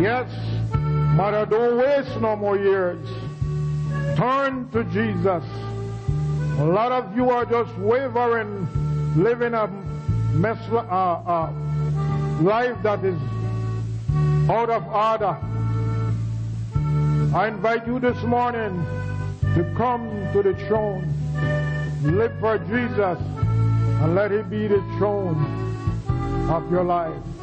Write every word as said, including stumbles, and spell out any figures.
Yes, mother, don't waste no more years. Turn to Jesus. A lot of you are just wavering, living a mess, uh, uh, life that is out of order. I invite you this morning to come to the throne. Live for Jesus and let Him be the throne of your life.